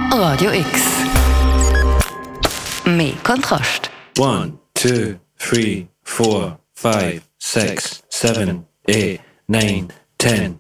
Radio X. Mehr Kontrast. 1, 2, 3, 4, 5, 6, 7, 8, 9, 10.